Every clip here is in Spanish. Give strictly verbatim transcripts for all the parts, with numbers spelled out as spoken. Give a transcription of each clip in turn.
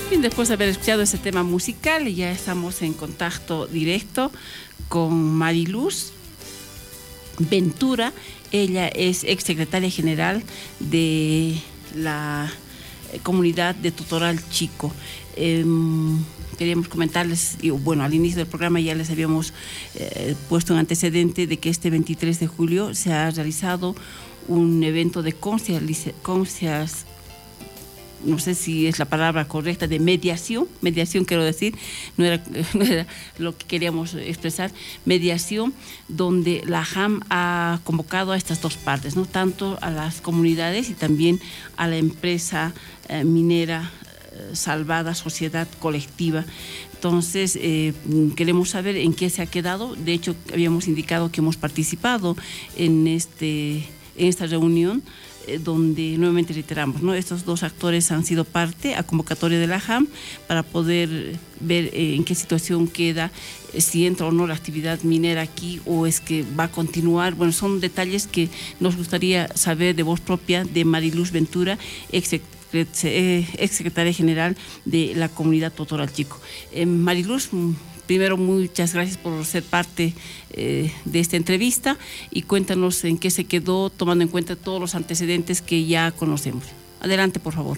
Bien, después de haber escuchado ese tema musical, ya estamos en contacto directo con Mariluz Ventura. Ella es exsecretaria general de la comunidad de Totoral Chico. Eh, queríamos comentarles, y bueno, al inicio del programa ya les habíamos eh, puesto un antecedente de que este veintitrés de julio se ha realizado un evento de concienciación, no sé si es la palabra correcta, de mediación, mediación quiero decir, no era, no era lo que queríamos expresar, mediación, donde la J A M ha convocado a estas dos partes, ¿no? Tanto a las comunidades y también a la empresa eh, minera eh, Salvada Sociedad Colectiva. Entonces, eh, queremos saber en qué se ha quedado. De hecho, habíamos indicado que hemos participado en, este, en esta reunión, donde nuevamente reiteramos, ¿no? Estos dos actores han sido parte a convocatoria de la J A M para poder ver eh, en qué situación queda, eh, si entra o no la actividad minera aquí o es que va a continuar. Bueno, son detalles que nos gustaría saber de voz propia de Mariluz Ventura, ex secretaria general de la comunidad Totoral Chico. Eh, Mariluz, primero, muchas gracias por ser parte eh, de esta entrevista y cuéntanos en qué se quedó, tomando en cuenta todos los antecedentes que ya conocemos. Adelante, por favor.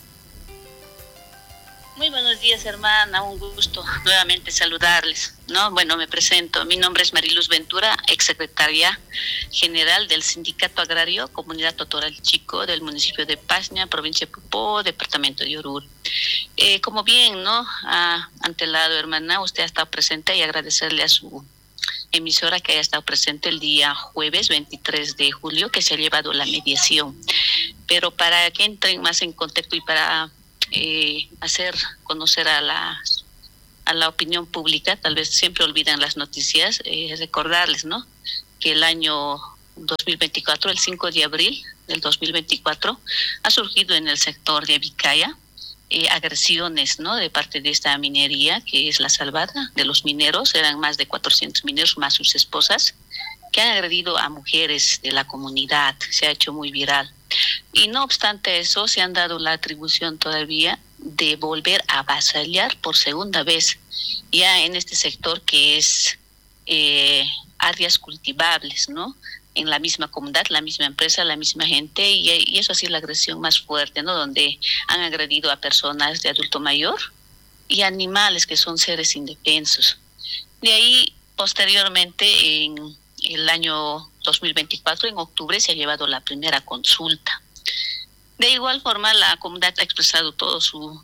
Muy buenos días, hermana. Un gusto nuevamente saludarles, ¿no? Bueno, me presento. Mi nombre es Mariluz Ventura, exsecretaria general del Sindicato Agrario Comunidad Totoral Chico del municipio de Paxña, provincia de Popó, departamento de Oruro. Eh, como bien, ¿no? Ah, ante el lado, hermana, usted ha estado presente y agradecerle a su emisora que haya estado presente el día jueves veintitrés de julio, que se ha llevado la mediación. Pero para que entren más en contexto y para eh, hacer conocer a la, a la opinión pública, tal vez siempre olvidan las noticias, eh, recordarles, ¿no? Que el año dos mil veinticuatro, el cinco de abril del dos mil veinticuatro, ha surgido en el sector de Vicaya Eh, agresiones, ¿no? De parte de esta minería que es la Salvada, de los mineros, eran más de cuatrocientos mineros más sus esposas, que han agredido a mujeres de la comunidad. Se ha hecho muy viral. Y no obstante eso, se han dado la atribución todavía de volver a avasallar por segunda vez ya en este sector que es eh, áreas cultivables, ¿no? En la misma comunidad, la misma empresa, la misma gente, y, y eso ha sido la agresión más fuerte, ¿no? Donde han agredido a personas de adulto mayor y animales que son seres indefensos. De ahí, posteriormente, en el año dos mil veinticuatro, en octubre, se ha llevado la primera consulta. De igual forma, la comunidad ha expresado todo su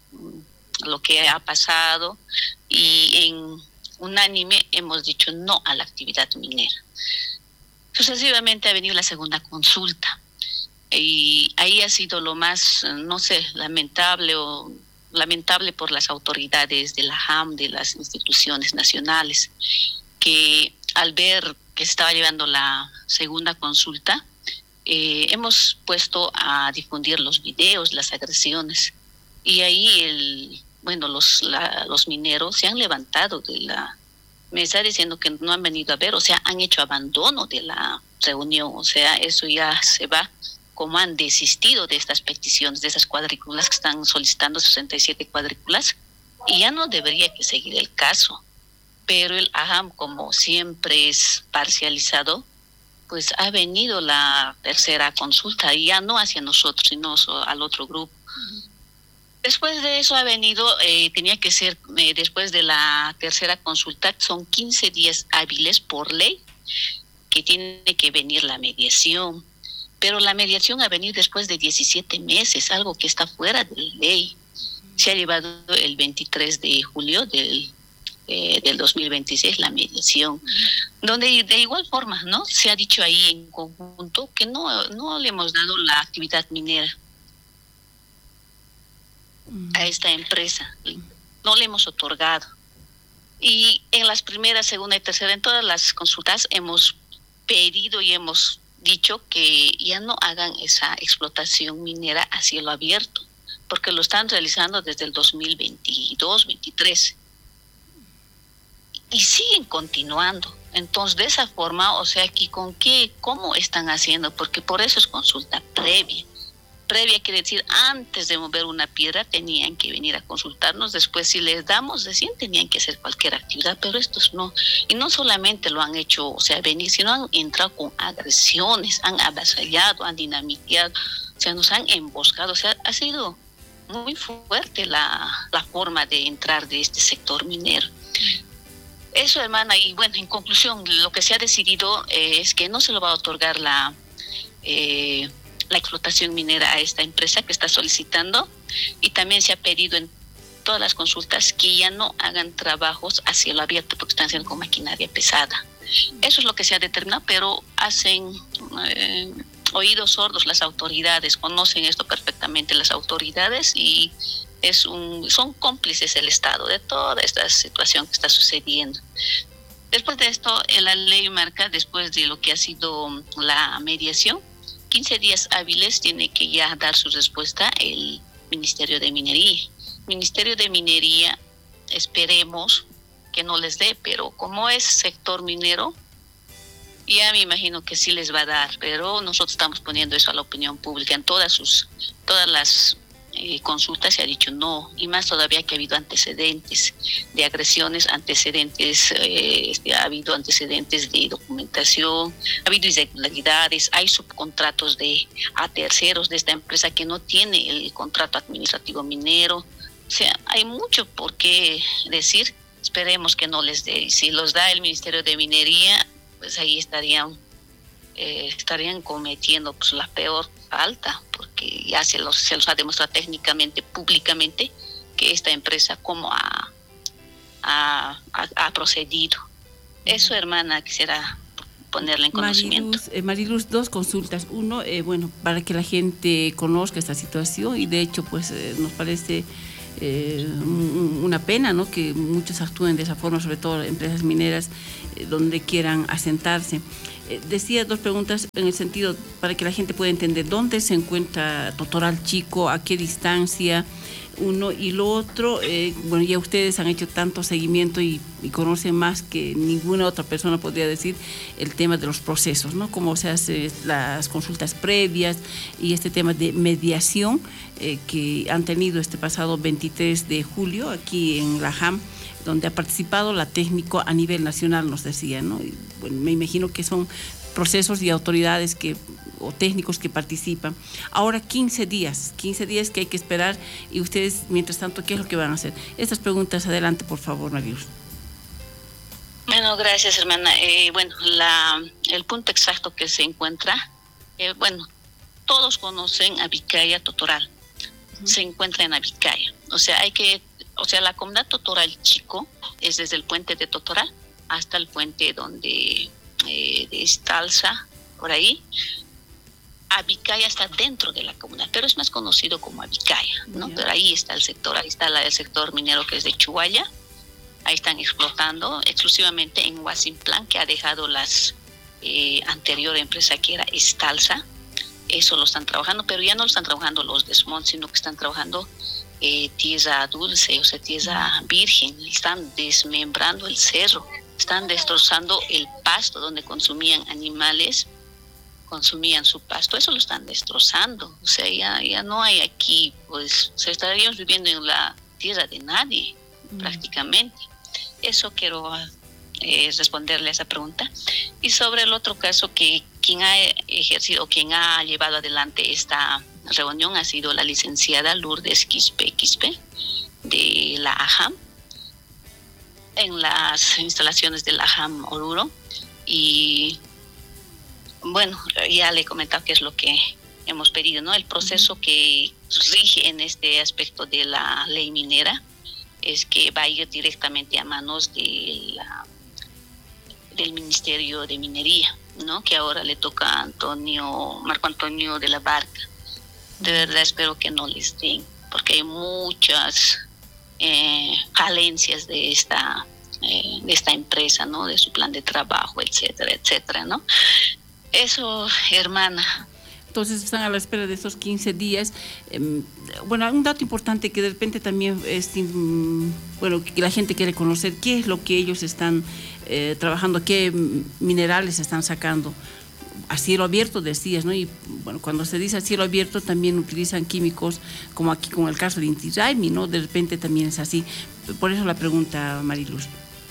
lo que ha pasado y en unánime hemos dicho no a la actividad minera. Sucesivamente ha venido la segunda consulta y ahí ha sido lo más, no sé, lamentable o lamentable por las autoridades de la J A M, de las instituciones nacionales, que al ver que se estaba llevando la segunda consulta, eh, hemos puesto a difundir los videos, las agresiones, y ahí el, bueno, los, la, los mineros se han levantado de la me está diciendo que no han venido a ver, o sea, han hecho abandono de la reunión, o sea, eso ya se va, como han desistido de estas peticiones, de esas cuadrículas que están solicitando, sesenta y siete cuadrículas, y ya no debería que seguir el caso. Pero el A J A M, como siempre es parcializado, pues ha venido la tercera consulta, y ya no hacia nosotros, sino al otro grupo. Después de eso ha venido, eh, tenía que ser, eh, después de la tercera consulta, son quince días hábiles por ley que tiene que venir la mediación. Pero la mediación ha venido después de diecisiete meses, algo que está fuera de la ley. Se ha llevado el veintitrés de julio del, eh, del dos mil veintiséis la mediación, donde de igual forma, ¿no? Se ha dicho ahí en conjunto que no, no le hemos dado la actividad minera a esta empresa, no le hemos otorgado. Y en las primeras, segunda y tercera, en todas las consultas hemos pedido y hemos dicho que ya no hagan esa explotación minera a cielo abierto, porque lo están realizando desde el dos mil veintidós, veintitrés y siguen continuando. Entonces, de esa forma, o sea, aquí con qué, cómo están haciendo, porque por eso es consulta previa. previa, quiere decir, antes de mover una piedra tenían que venir a consultarnos, después si les damos recién tenían que hacer cualquier actividad, pero estos no. Y no solamente lo han hecho, o sea, venir, sino han entrado con agresiones, han avasallado, han dinamiteado, o sea, nos han emboscado, o sea, ha sido muy fuerte la, la forma de entrar de este sector minero. Eso, hermana, y bueno, en conclusión, lo que se ha decidido eh, es que no se lo va a otorgar la, eh, la explotación minera a esta empresa que está solicitando, y también se ha pedido en todas las consultas que ya no hagan trabajos a cielo abierto porque están haciendo con maquinaria pesada. Eso es lo que se ha determinado, pero hacen eh, oídos sordos las autoridades, conocen esto perfectamente las autoridades y es un, son cómplices del Estado de toda esta situación que está sucediendo. Después de esto, la ley marca, después de lo que ha sido la mediación, quince días hábiles tiene que ya dar su respuesta el Ministerio de Minería. Ministerio de Minería, esperemos que no les dé, pero como es sector minero, ya me imagino que sí les va a dar, pero nosotros estamos poniendo eso a la opinión pública en todas sus, todas las Eh, consultas se ha dicho no, y más todavía que ha habido antecedentes de agresiones, antecedentes, eh, ha habido antecedentes de documentación, ha habido irregularidades, hay subcontratos de a terceros de esta empresa que no tiene el contrato administrativo minero, o sea, hay mucho por qué decir, esperemos que no les dé, si los da el Ministerio de Minería, pues ahí estarían eh, estarían cometiendo pues la peor falta, porque ya se los, se los ha demostrado técnicamente, públicamente, que esta empresa cómo ha, ha, ha, ha procedido. Eso, hermana, quisiera ponerle en conocimiento. Mariluz, eh, Mariluz, dos consultas. Uno, eh, bueno, para que la gente conozca esta situación, y de hecho, pues eh, nos parece eh, una pena, ¿no?, que muchos actúen de esa forma, sobre todo empresas mineras, eh, donde quieran asentarse. Decía dos preguntas en el sentido para que la gente pueda entender dónde se encuentra Totoral Chico, a qué distancia, uno, y lo otro, eh, bueno, ya ustedes han hecho tanto seguimiento y, y conocen más que ninguna otra persona podría decir el tema de los procesos, ¿no? Cómo se hacen las consultas previas y este tema de mediación eh, que han tenido este pasado veintitrés de julio aquí en la J A M, donde ha participado la técnico a nivel nacional, nos decía, ¿no? Y, bueno, me imagino que son procesos y autoridades que, o técnicos que participan. Ahora quince días, quince días que hay que esperar, y ustedes, mientras tanto, ¿qué es lo que van a hacer? Estas preguntas, adelante, por favor, Mariluz. Bueno, gracias, hermana. Eh, bueno, la, el punto exacto que se encuentra, eh, bueno, todos conocen a Vicaya Totoral, uh-huh. Se encuentra en Vicaya, o sea, hay que O sea, la comunidad Totoral Chico es desde el puente de Totoral hasta el puente donde eh, de Estalza, por ahí. Abicaya está dentro de la comunidad, pero es más conocido como Abicaya, ¿no? Yeah. Pero ahí está el sector, ahí está la, el sector minero que es de Chuaya. Ahí están explotando exclusivamente en Huasimplan, que ha dejado las eh, anterior empresa que era Estalza. Eso lo están trabajando, pero ya no lo están trabajando los Desmont, sino que están trabajando Eh, tierra dulce, o sea, tierra virgen. Están desmembrando el cerro, están destrozando el pasto donde consumían animales, consumían su pasto, eso lo están destrozando, o sea, ya, ya no hay aquí, pues, o sea, estaríamos viviendo en la tierra de nadie, mm. prácticamente. Eso quiero eh, responderle a esa pregunta. Y sobre el otro caso, que quien ha ejercido, quien ha llevado adelante esta reunión ha sido la licenciada Lourdes Quispe Quispe de la A J A M en las instalaciones de la A J A M Oruro, y bueno, ya le he comentado qué es lo que hemos pedido, ¿no? El proceso uh-huh. que rige en este aspecto de la ley minera es que va a ir directamente a manos de la, del Ministerio de Minería, ¿no?, que ahora le toca a Antonio, Marco Antonio de la Barca. De verdad espero que no les den, porque hay muchas eh, falencias de esta, eh, de esta empresa, ¿no?, de su plan de trabajo, etcétera, etcétera, ¿no? Eso, hermana. Entonces están a la espera de esos quince días. Eh, bueno, un dato importante que de repente también es, bueno, que la gente quiere conocer, qué es lo que ellos están eh, trabajando, qué minerales están sacando. a cielo abierto, decías, ¿no? Y bueno, cuando se dice a cielo abierto también utilizan químicos, como aquí con el caso de Inti Raymi, ¿no? De repente también es así. Por eso la pregunta, Mariluz.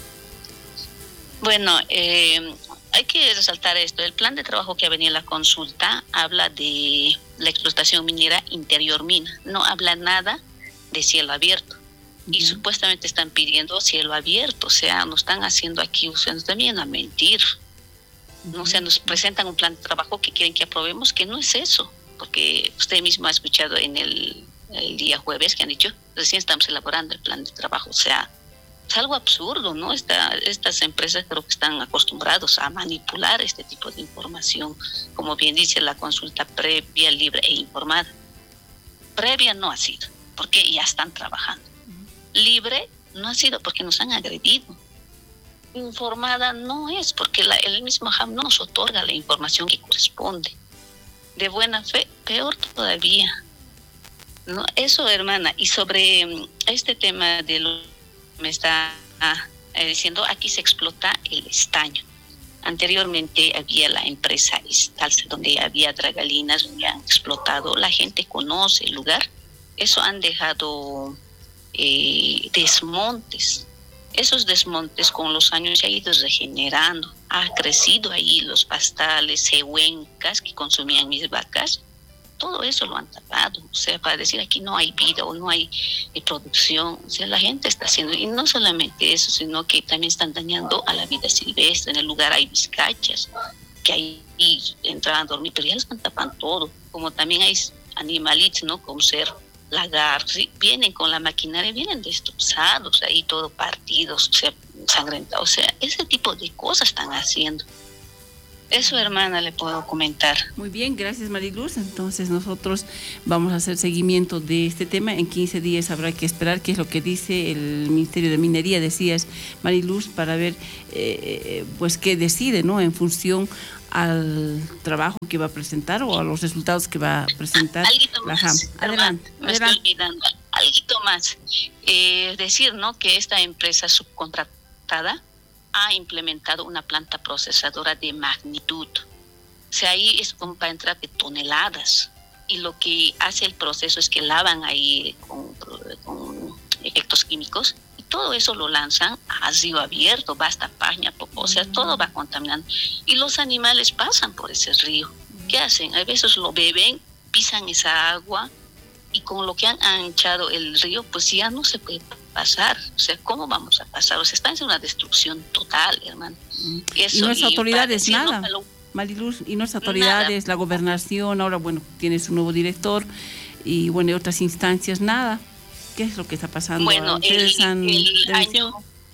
Bueno, eh, hay que resaltar esto. El plan de trabajo que ha venido en la consulta habla de la explotación minera interior mina. No habla nada de cielo abierto. Y yeah. supuestamente están pidiendo cielo abierto. O sea, nos están haciendo aquí, o sea, nos también a mentir. ¿No? O sea, nos presentan un plan de trabajo que quieren que aprobemos, que no es eso. Porque usted mismo ha escuchado en el, el día jueves que han dicho, recién estamos elaborando el plan de trabajo. O sea, es algo absurdo, ¿no? Esta, estas empresas creo que están acostumbrados a manipular este tipo de información. Como bien dice la consulta previa, libre e informada. Previa no ha sido, porque ya están trabajando. Libre no ha sido porque nos han agredido. Informada no es porque la, el mismo H A M no nos otorga la información que corresponde. De buena fe, peor todavía. ¿No? Eso, hermana. Y sobre este tema de lo que me está ah, diciendo, aquí se explota el estaño. Anteriormente había la empresa Estalce, donde había dragalinas, donde han explotado. La gente conoce el lugar. Eso han dejado eh, desmontes. Esos desmontes con los años se ha ido regenerando. Ha crecido ahí los pastales, cehuencas que consumían mis vacas. Todo eso lo han tapado. O sea, para decir aquí no hay vida o no hay eh, producción. O sea, la gente está haciendo, y no solamente eso, sino que también están dañando a la vida silvestre. En el lugar hay vizcachas que ahí entran a dormir, pero ya lo están tapando todo. Como también hay animalitos, ¿no? Como ser lagartos, ¿sí? Vienen con la maquinaria, vienen destrozados, ahí todo partidos, o sea, ensangrentados, o sea, ese tipo de cosas están haciendo. Eso, hermana, le puedo comentar. Muy bien, gracias, Mariluz. Entonces nosotros vamos a hacer seguimiento de este tema. En quince días habrá que esperar qué es lo que dice el Ministerio de Minería, decías, Mariluz, para ver eh, pues qué decide, ¿no? En función al trabajo que va a presentar o a los resultados que va a presentar la H A M. Adelante, me adelante. Estoy olvidando. Algo más. Eh, decir, ¿no? Que esta empresa subcontratada ha implementado una planta procesadora de magnitud. O sea, ahí es como para entrar de toneladas. Y lo que hace el proceso es que lavan ahí con, con efectos químicos. Todo eso lo lanzan a río abierto, va hasta Paña, Popó, o sea, todo va contaminando. Y los animales pasan por ese río. ¿Qué hacen? A veces lo beben, pisan esa agua y con lo que han anchado el río, pues ya no se puede pasar. O sea, ¿cómo vamos a pasar? O sea, está en una destrucción total, hermano. Eso, y nuestras autoridades decir, nada, no, lo... Mariluz, y nuestras autoridades, nada. La gobernación, ahora, bueno, tienes un nuevo director y, bueno, y otras instancias, nada. ¿Qué es lo que está pasando? Bueno, ¿Ustedes el, han el año,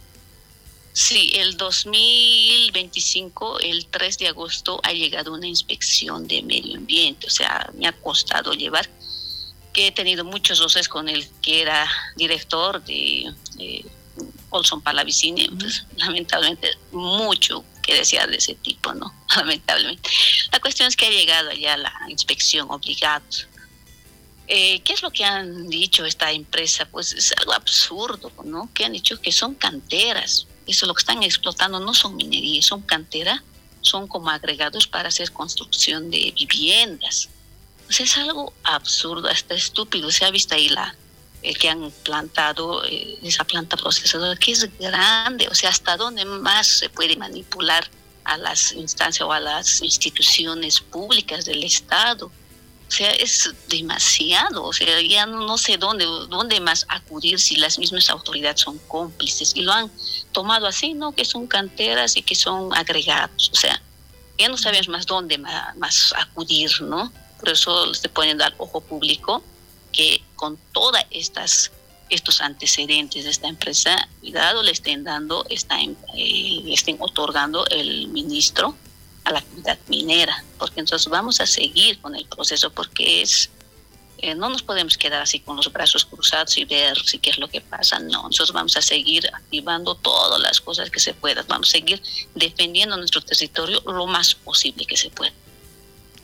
sí, el dos mil veinticinco, el tres de agosto, ha llegado una inspección de medio ambiente. O sea, me ha costado llevar, que he tenido muchos roces con el que era director de eh, Olson Palavicini. Uh-huh. Pues, lamentablemente, mucho que decía de ese tipo, ¿no? Lamentablemente. La cuestión es que ha llegado allá la inspección obligada. Eh, ¿Qué es lo que han dicho esta empresa? Pues es algo absurdo, ¿no? Que han dicho que son canteras. Eso lo que están explotando no son minerías, son canteras, son como agregados para hacer construcción de viviendas. O sea, es algo absurdo, hasta estúpido. Se ha visto ahí la eh, que han plantado eh, esa planta procesadora, que es grande. O sea, hasta dónde más se puede manipular a las instancias o a las instituciones públicas del Estado. O sea, es demasiado, o sea, ya no, no sé dónde, dónde más acudir si las mismas autoridades son cómplices y lo han tomado así, ¿no? Que son canteras y que son agregados, o sea, ya no sabemos más dónde más, más acudir, ¿no? Por eso se pueden dar ojo público que con todas estas estos antecedentes de esta empresa, cuidado, le estén dando, está, eh, le estén otorgando el ministro a la actividad minera, porque entonces vamos a seguir con el proceso, porque es eh, no nos podemos quedar así con los brazos cruzados y ver si qué es lo que pasa. No, nosotros vamos a seguir activando todas las cosas que se puedan, vamos a seguir defendiendo nuestro territorio lo más posible que se pueda.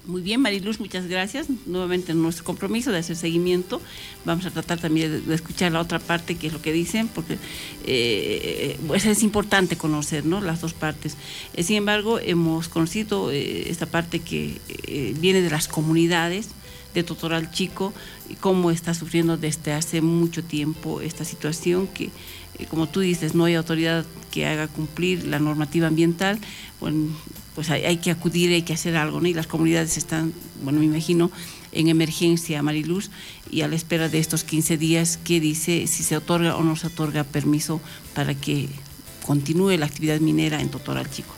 Muy bien, Mariluz, muchas gracias. Nuevamente nuestro compromiso de hacer seguimiento. Vamos a tratar también de, de escuchar la otra parte, que es lo que dicen, porque eh, pues es importante conocer, ¿no?, las dos partes. Eh, sin embargo, hemos conocido eh, esta parte que eh, viene de las comunidades de Totoral Chico, y cómo está sufriendo desde hace mucho tiempo esta situación que, eh, como tú dices, no hay autoridad que haga cumplir la normativa ambiental. Bueno, pues hay, hay que acudir, hay que hacer algo, ¿no? Y las comunidades están, bueno, me imagino, en emergencia, Mariluz, y a la espera de estos quince días que dice si se otorga o no se otorga permiso para que continúe la actividad minera en Totoral Chico.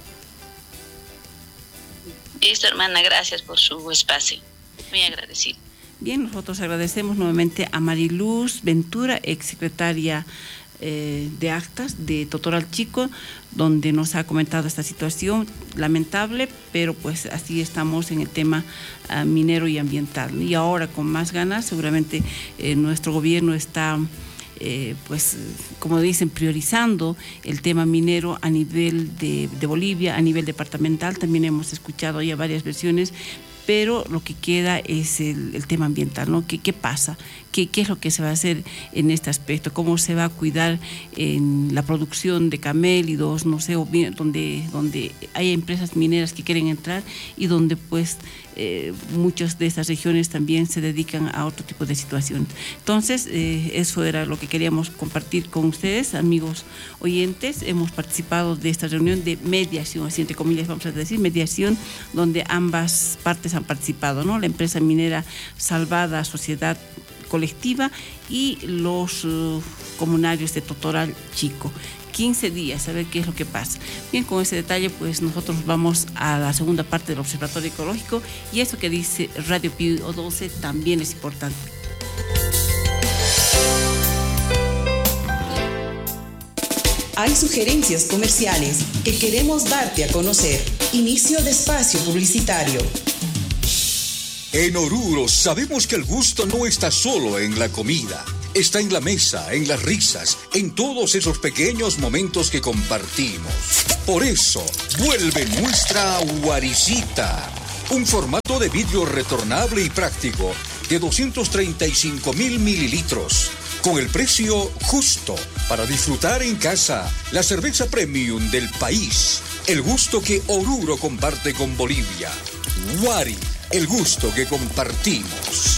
Listo, hermana, gracias por su espacio. Muy agradecido. Bien, nosotros agradecemos nuevamente a Mariluz Ventura, exsecretaria eh, de Actas de Totoral Chico, donde nos ha comentado esta situación lamentable, pero pues así estamos en el tema uh, minero y ambiental. Y ahora con más ganas, seguramente eh, nuestro gobierno está, eh, pues, como dicen, priorizando el tema minero a nivel de, de Bolivia, a nivel departamental. También hemos escuchado ya varias versiones, pero lo que queda es el, el tema ambiental, ¿no? ¿Qué, qué pasa? ¿Qué, ¿Qué es lo que se va a hacer en este aspecto? ¿Cómo se va a cuidar en la producción de camélidos, no sé, donde, donde hay empresas mineras que quieren entrar y donde pues eh, muchas de estas regiones también se dedican a otro tipo de situaciones? Entonces, eh, eso era lo que queríamos compartir con ustedes, amigos oyentes. Hemos participado de esta reunión de mediación, así entre comillas vamos a decir, mediación, donde ambas partes han participado, ¿no? La empresa minera Salvada Sociedad Colectiva y los uh, comunarios de Totoral Chico. quince días, a ver qué es lo que pasa. Bien, con ese detalle, pues nosotros vamos a la segunda parte del Observatorio Ecológico, y eso que dice Radio Pío doce también es importante. Hay sugerencias comerciales que queremos darte a conocer. Inicio de espacio publicitario. En Oruro sabemos que el gusto no está solo en la comida. Está en la mesa, en las risas, en todos esos pequeños momentos que compartimos. Por eso, vuelve nuestra Guaricita. Un formato de vidrio retornable y práctico de doscientos treinta y cinco mil mililitros. Con el precio justo para disfrutar en casa la cerveza premium del país. El gusto que Oruro comparte con Bolivia. Guari, el gusto que compartimos.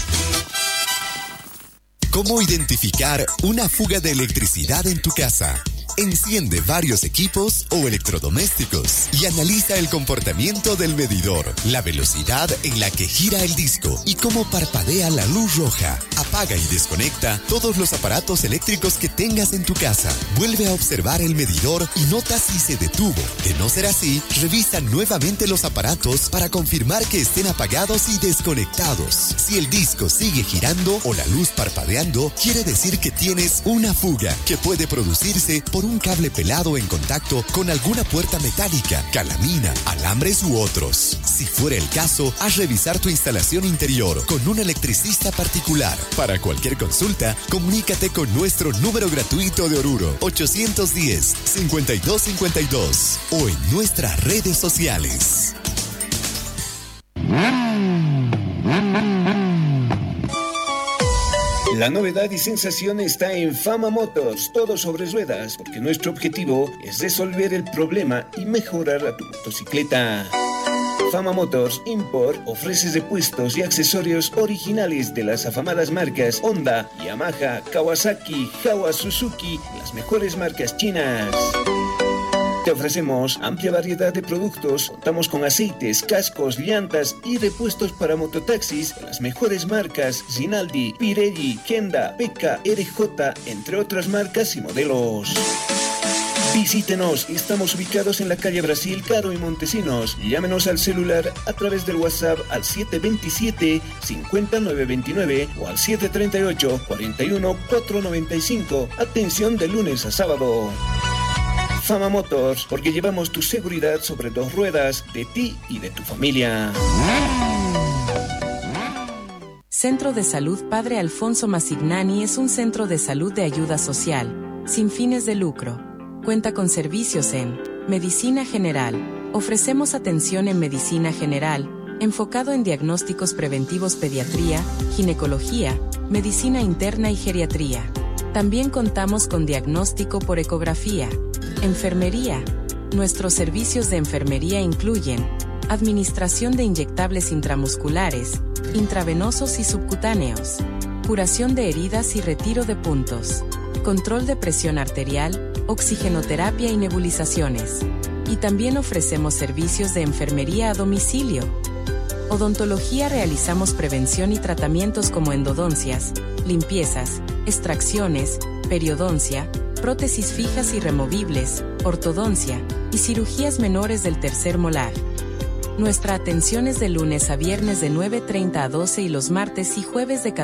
¿Cómo identificar una fuga de electricidad en tu casa? Enciende varios equipos o electrodomésticos y analiza el comportamiento del medidor, la velocidad en la que gira el disco y cómo parpadea la luz roja. Apaga y desconecta todos los aparatos eléctricos que tengas en tu casa. Vuelve a observar el medidor y nota si se detuvo. De no ser así, revisa nuevamente los aparatos para confirmar que estén apagados y desconectados. Si el disco sigue girando o la luz parpadeando, quiere decir que tienes una fuga que puede producirse por un cable pelado en contacto con alguna puerta metálica, calamina, alambres u otros. Si fuera el caso, haz revisar tu instalación interior con un electricista particular. Para cualquier consulta, comunícate con nuestro número gratuito de Oruro, ochocientos diez, cincuenta y dos cincuenta y dos, o en nuestras redes sociales. La novedad y sensación está en Fama Motors, todo sobre ruedas, porque nuestro objetivo es resolver el problema y mejorar a tu motocicleta. Fama Motors Import ofrece repuestos y accesorios originales de las afamadas marcas Honda, Yamaha, Kawasaki, Jawa, Suzuki, las mejores marcas chinas. Te ofrecemos amplia variedad de productos, contamos con aceites, cascos, llantas y repuestos para mototaxis de las mejores marcas Rinaldi, Pirelli, Kenda, Peka, R J, entre otras marcas y modelos. Visítenos, estamos ubicados en la calle Brasil, Caro y Montesinos. Llámenos al celular a través del WhatsApp al siete dos siete, cinco nueve dos nueve o al siete tres ocho, cuatro uno, cuatro nueve cinco. Atención de lunes a sábado. Fama Motors, porque llevamos tu seguridad sobre dos ruedas, de ti y de tu familia. Centro de Salud Padre Alfonso Masignani es un centro de salud de ayuda social, sin fines de lucro. Cuenta con servicios en medicina general. Ofrecemos atención en medicina general, enfocado en diagnósticos preventivos, pediatría, ginecología, medicina interna y geriatría. También contamos con diagnóstico por ecografía. Enfermería. Nuestros servicios de enfermería incluyen administración de inyectables intramusculares, intravenosos y subcutáneos, curación de heridas y retiro de puntos, control de presión arterial, oxigenoterapia y nebulizaciones. Y también ofrecemos servicios de enfermería a domicilio. Odontología. Realizamos prevención y tratamientos como endodoncias, limpiezas, extracciones, periodoncia, prótesis fijas y removibles, ortodoncia y cirugías menores del tercer molar. Nuestra atención es de lunes a viernes de nueve treinta a doce y los martes y jueves de